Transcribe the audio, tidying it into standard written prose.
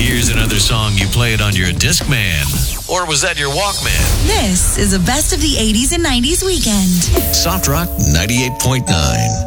Here's another song you played on your Discman. Or was that your Walkman? This is a best of the 80s and 90s weekend. Soft Rock 98.9.